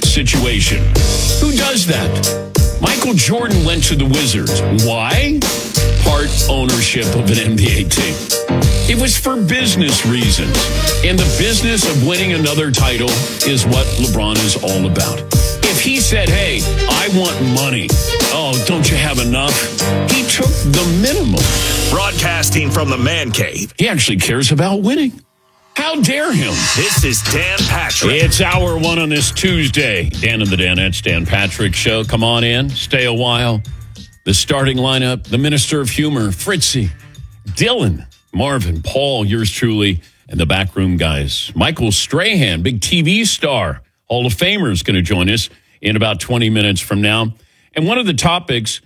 situation. Who does that? Michael Jordan went to the Wizards. Why? Part ownership of an NBA team. It was for business reasons. And the business of winning another title is what LeBron is all about. If he said, hey, I want money. Oh, don't you have enough? He took the minimum. Broadcasting from the man cave. He actually cares about winning. How dare him? This is Dan Patrick. It's hour one on this Tuesday. Dan and the Danettes, Dan Patrick Show. Come on in. Stay a while. The starting lineup, the Minister of Humor, Fritzy, Dylan, Marvin, Paul, yours truly, and the backroom guys. Michael Strahan, big TV star, Hall of Famer, is going to join us in about 20 minutes from now. And one of the topics,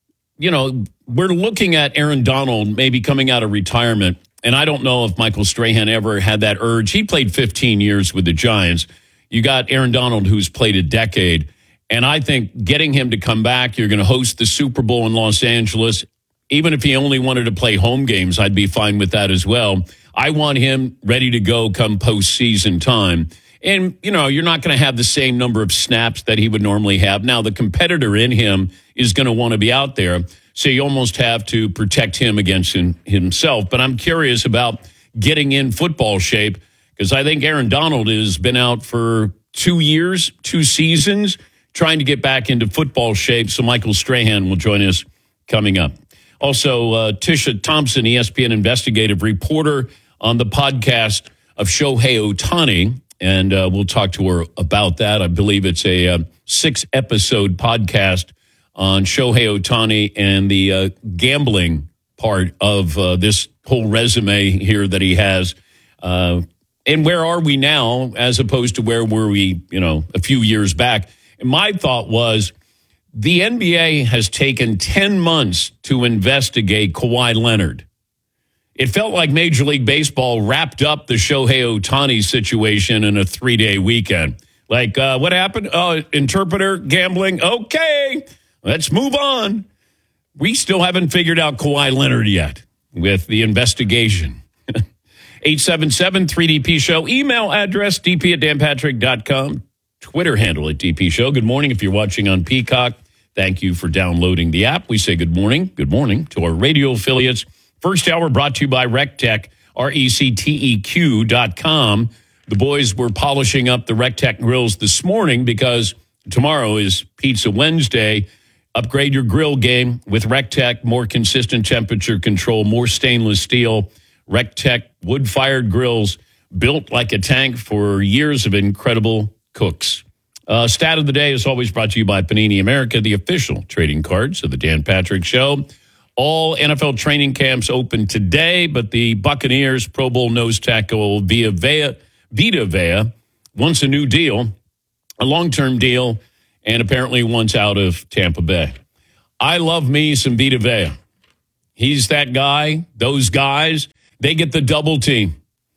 we're looking at Aaron Donald maybe coming out of retirement. And I don't know if Michael Strahan ever had that urge. He played 15 years with the Giants. You got Aaron Donald, who's played a decade. And I think getting him to come back, you're going to host the Super Bowl in Los Angeles. Even if he only wanted to play home games, I'd be fine with that as well. I want him ready to go come postseason time. And, you're not going to have the same number of snaps that he would normally have. Now, the competitor in him is going to want to be out there. So you almost have to protect him against himself. But I'm curious about getting in football shape because I think Aaron Donald has been out for 2 years, 2 seasons, trying to get back into football shape. So Michael Strahan will join us coming up. Also, Tisha Thompson, ESPN investigative reporter on the podcast of Shohei Ohtani. And we'll talk to her about that. I believe it's a 6-episode podcast on Shohei Ohtani and the gambling part of this whole resume here that he has. And where are we now as opposed to where were we, a few years back? And my thought was the NBA has taken 10 months to investigate Kawhi Leonard. It felt like Major League Baseball wrapped up the Shohei Ohtani situation in a 3-day weekend. Like, what happened? Oh, interpreter gambling. Okay, let's move on. We still haven't figured out Kawhi Leonard yet with the investigation. 877-3DP Show. Email address, dp@danpatrick.com. Twitter handle at DP Show. Good morning if you're watching on Peacock. Thank you for downloading the app. We say good morning to our radio affiliates. First hour brought to you by RecTech, RecTeq.com. The boys were polishing up the RecTech grills this morning because tomorrow is Pizza Wednesday. Upgrade your grill game with RecTech, more consistent temperature control, more stainless steel. RecTech wood-fired grills built like a tank for years of incredible cooks. Stat of the day is always brought to you by Panini America, the official trading cards of the Dan Patrick Show. All NFL training camps open today, but the Buccaneers Pro Bowl nose tackle Vita Vea wants a new deal, a long-term deal, and apparently wants out of Tampa Bay. I love me some Vita Vea. He's that guy, those guys, they get the double team.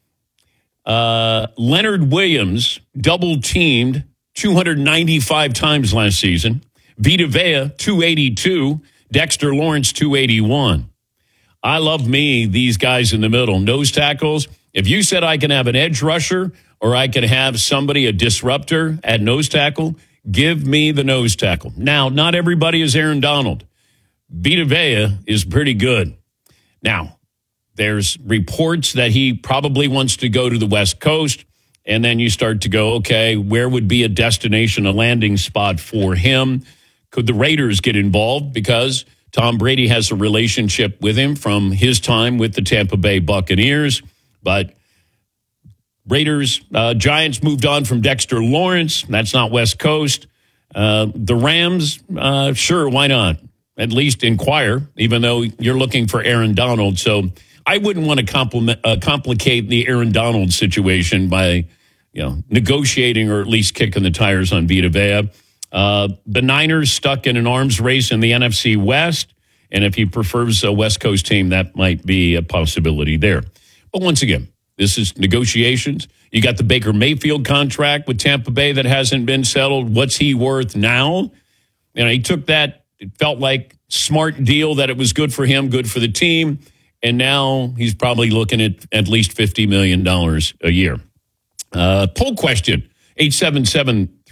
Leonard Williams double-teamed 295 times last season. Vita Vea, 282. Dexter Lawrence, 281. I love me, these guys in the middle. Nose tackles. If you said I can have an edge rusher or I can have somebody, a disruptor at nose tackle, give me the nose tackle. Now, not everybody is Aaron Donald. Vita Vea is pretty good. Now, there's reports that he probably wants to go to the West Coast, and then you start to go, okay, where would be a destination, a landing spot for him? Could the Raiders get involved? Because Tom Brady has a relationship with him from his time with the Tampa Bay Buccaneers. But Raiders, Giants moved on from Dexter Lawrence. That's not West Coast. The Rams, sure, why not? At least inquire, even though you're looking for Aaron Donald. So I wouldn't want to complicate the Aaron Donald situation by, negotiating or at least kicking the tires on Vita Vea. The Niners stuck in an arms race in the NFC West, and if he prefers a West Coast team, that might be a possibility there. But once again, this is negotiations. You got the Baker Mayfield contract with Tampa Bay that hasn't been settled. What's he worth now? He took that, it felt like smart deal that it was good for him, good for the team, and now he's probably looking at least $50 million a year. Poll question, 877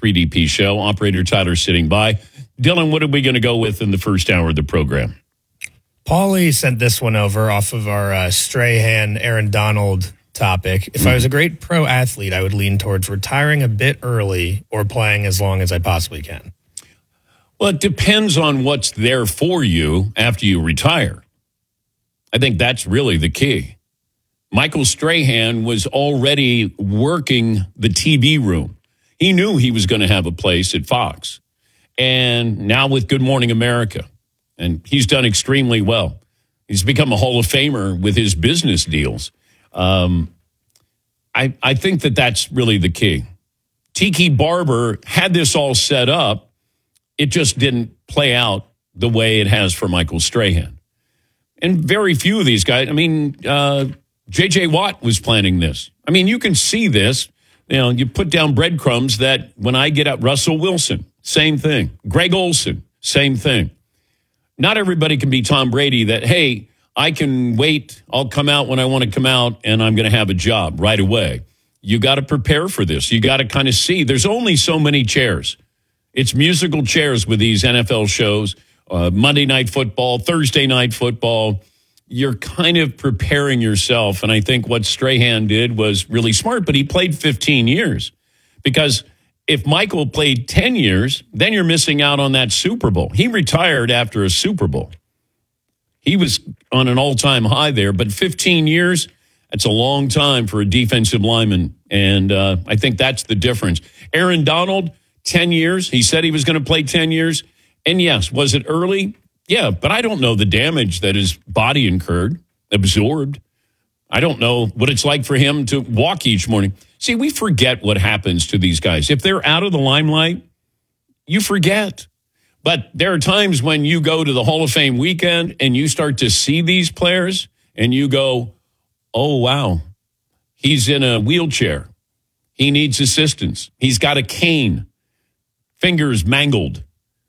3DP Show. Operator Tyler sitting by. Dylan, what are we going to go with in the first hour of the program? Paulie sent this one over off of our Strahan, Aaron Donald topic. If I was a great pro athlete, I would lean towards retiring a bit early or playing as long as I possibly can. Well, it depends on what's there for you after you retire. I think that's really the key. Michael Strahan was already working the TV room. He knew he was going to have a place at Fox. And now with Good Morning America. And he's done extremely well. He's become a Hall of Famer with his business deals. I think that that's really the key. Tiki Barber had this all set up. It just didn't play out the way it has for Michael Strahan. And very few of these guys, J.J. Watt was planning this. I mean, you can see this. You put down breadcrumbs that when I get up, Russell Wilson, same thing. Greg Olson, same thing. Not everybody can be Tom Brady that, hey, I can wait. I'll come out when I want to come out and I'm going to have a job right away. You got to prepare for this. You got to kind of see. There's only so many chairs. It's musical chairs with these NFL shows, Monday Night Football, Thursday Night Football. You're kind of preparing yourself. And I think what Strahan did was really smart, but he played 15 years. Because if Michael played 10 years, then you're missing out on that Super Bowl. He retired after a Super Bowl. He was on an all-time high there, but 15 years, that's a long time for a defensive lineman. And I think that's the difference. Aaron Donald, 10 years. He said he was going to play 10 years. And yes, was it early? Yeah, but I don't know the damage that his body absorbed. I don't know what it's like for him to walk each morning. See, we forget what happens to these guys. If they're out of the limelight, you forget. But there are times when you go to the Hall of Fame weekend and you start to see these players and you go, oh, wow, he's in a wheelchair. He needs assistance. He's got a cane. Fingers mangled.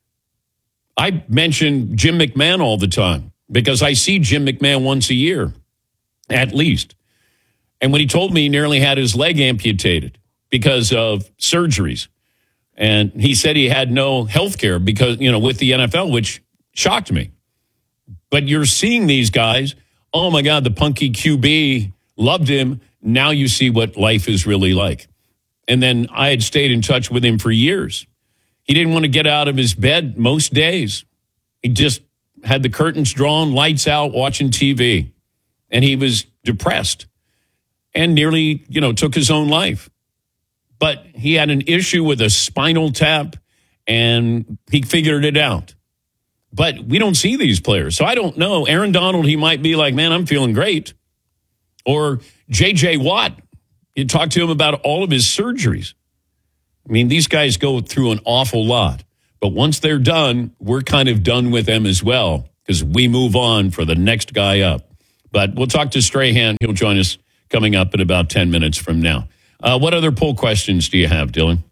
I mention Jim McMahon all the time because I see Jim McMahon once a year, at least. And when he told me he nearly had his leg amputated because of surgeries, and he said he had no health care because, with the NFL, which shocked me. But you're seeing these guys, oh my God, the punky QB, loved him. Now you see what life is really like. And then I had stayed in touch with him for years. He didn't want to get out of his bed most days. He just had the curtains drawn, lights out, watching TV. And he was depressed and nearly, took his own life. But he had an issue with a spinal tap, and he figured it out. But we don't see these players. So I don't know. Aaron Donald, he might be like, man, I'm feeling great. Or J.J. Watt, you talk to him about all of his surgeries. I mean, these guys go through an awful lot. But once they're done, we're kind of done with them as well because we move on for the next guy up. But we'll talk to Strahan. He'll join us coming up in about 10 minutes from now. What other poll questions do you have, Dylan?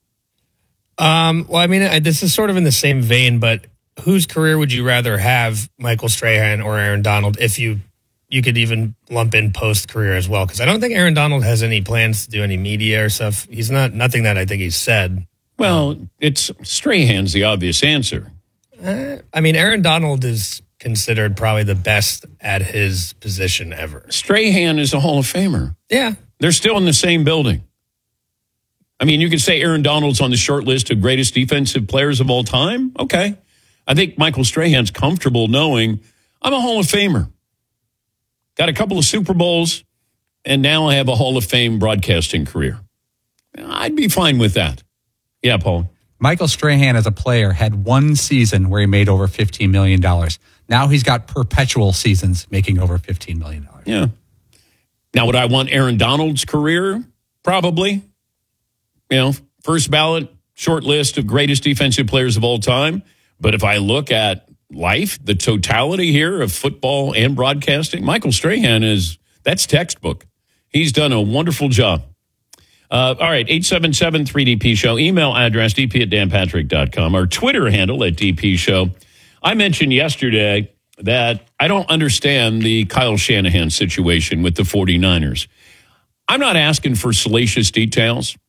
This is sort of in the same vein, but whose career would you rather have, Michael Strahan or Aaron Donald, if you could even lump in post-career as well? Because I don't think Aaron Donald has any plans to do any media or stuff. He's nothing that I think he's said. Well, it's Strahan's the obvious answer. Aaron Donald is considered probably the best at his position ever. Strahan is a Hall of Famer. Yeah. They're still in the same building. I mean, you could say Aaron Donald's on the short list of greatest defensive players of all time. Okay. I think Michael Strahan's comfortable knowing I'm a Hall of Famer. Got a couple of Super Bowls, and now I have a Hall of Fame broadcasting career. I'd be fine with that. Yeah, Paul. Michael Strahan as a player had one season where he made over $15 million. Now he's got perpetual seasons making over $15 million. Yeah. Now, would I want Aaron Donald's career? Probably. First ballot, short list of greatest defensive players of all time. But if I look at life, the totality here of football and broadcasting, Michael Strahan that's textbook. He's done a wonderful job. All right, 877-3DP Show. Email address, dp@danpatrick.com. Our Twitter handle at DP Show. I mentioned yesterday that I don't understand the Kyle Shanahan situation with the 49ers. I'm not asking for salacious details.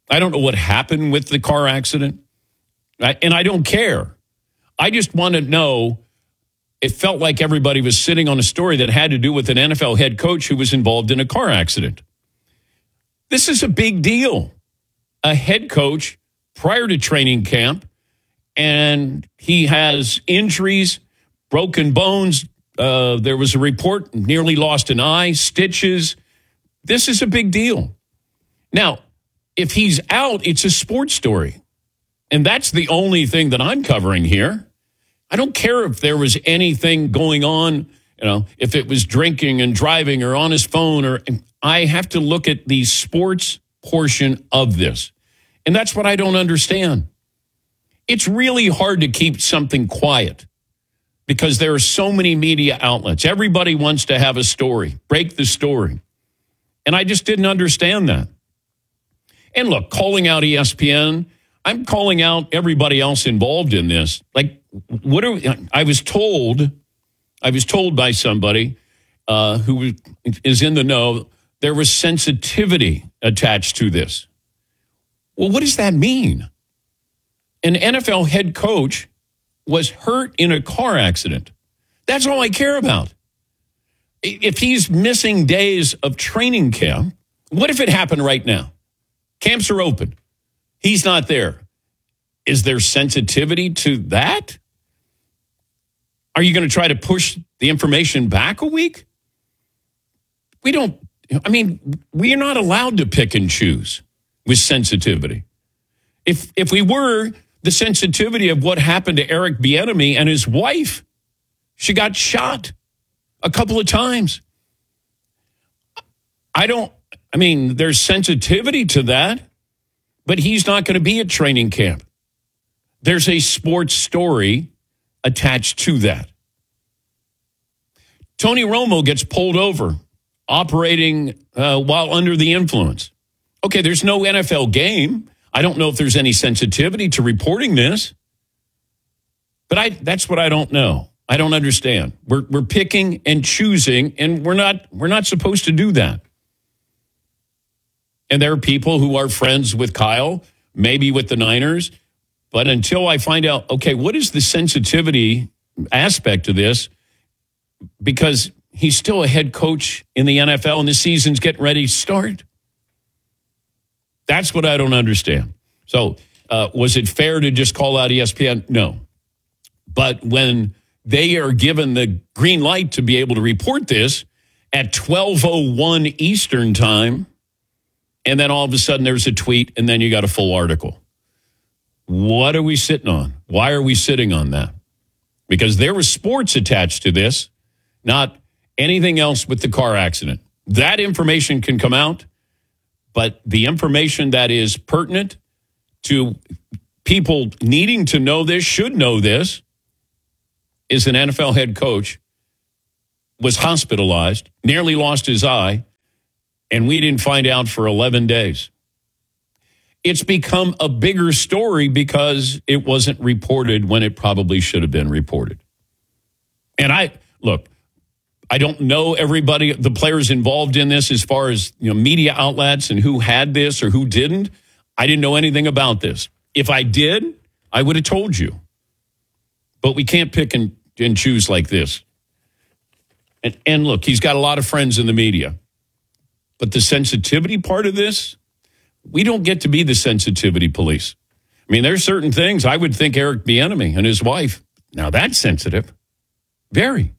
I don't know what happened with the car accident. And I don't care. I just want to know. It felt like everybody was sitting on a story that had to do with an NFL head coach who was involved in a car accident. This is a big deal. A head coach prior to training camp, and he has injuries, broken bones. There was a report, nearly lost an eye, stitches. This is a big deal. Now, if he's out, it's a sports story. And that's the only thing that I'm covering here. I don't care if there was anything going on, if it was drinking and driving or on his phone, I have to look at the sports portion of this. And that's what I don't understand. It's really hard to keep something quiet because there are so many media outlets. Everybody wants to have a story, break the story. And I just didn't understand that. And look, calling out ESPN, I'm calling out everybody else involved in this. Like, I was told by somebody who is in the know, there was sensitivity attached to this. Well, what does that mean? An NFL head coach was hurt in a car accident. That's all I care about. If he's missing days of training camp, what if it happened right now? Camps are open. He's not there. Is there sensitivity to that? Are you going to try to push the information back a week? We are not allowed to pick and choose with sensitivity. If we were, the sensitivity of what happened to Eric Bieniemy and his wife, she got shot a couple of times. There's sensitivity to that, but he's not going to be at training camp. There's a sports story attached to that. Tony Romo gets pulled over operating while under the influence. Okay, there's no NFL game. I don't know if there's any sensitivity to reporting this. But that's what I don't know. I don't understand. We're picking and choosing, and we're not supposed to do that. And there are people who are friends with Kyle, maybe with the Niners. But until I find out, okay, what is the sensitivity aspect of this? Because he's still a head coach in the NFL and the season's getting ready to start. That's what I don't understand. So was it fair to just call out ESPN? No. But when they are given the green light to be able to report this at 12:01 Eastern time, and then all of a sudden there's a tweet and then you got a full article. What are we sitting on? Why are we sitting on that? Because there was sports attached to this, not anything else with the car accident. That information can come out, but the information that is pertinent to people needing to know this, should know this, is an NFL head coach was hospitalized, nearly lost his eye, and we didn't find out for 11 days. It's become a bigger story because it wasn't reported when it probably should have been reported. And I don't know everybody, the players involved in this as far as media outlets and who had this or who didn't. I didn't know anything about this. If I did, I would have told you. But we can't pick and choose like this. And look, he's got a lot of friends in the media. But the sensitivity part of this, we don't get to be the sensitivity police. There's certain things I would think Eric Bieniemy and his wife, now that's sensitive. Very.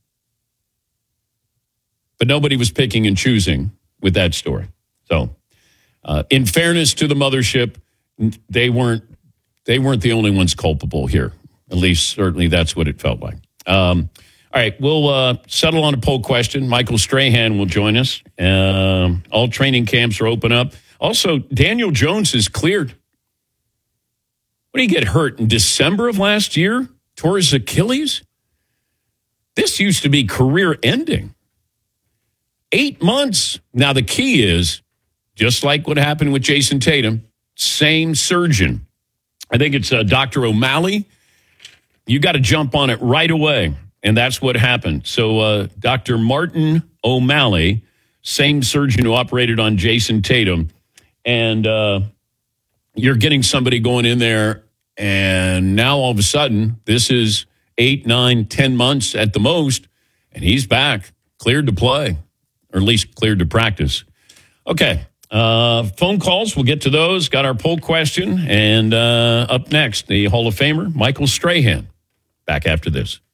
But nobody was picking and choosing with that story. So, in fairness to the mothership, they weren't the only ones culpable here. At least, certainly, that's what it felt like. All right, we'll settle on a poll question. Michael Strahan will join us. All training camps are open up. Also, Daniel Jones is cleared. What did he get hurt in December of last year? Tore his Achilles? This used to be career ending. 8 months. Now, the key is, just like what happened with Jason Tatum, same surgeon. I think it's Dr. O'Malley. You got to jump on it right away. And that's what happened. So Dr. Martin O'Malley, same surgeon who operated on Jason Tatum. And you're getting somebody going in there, and now all of a sudden, this is 8, 9, 10 months at the most, and he's back, cleared to play, or at least cleared to practice. Okay, phone calls, we'll get to those. Got our poll question, and up next, the Hall of Famer, Michael Strahan. Back after this.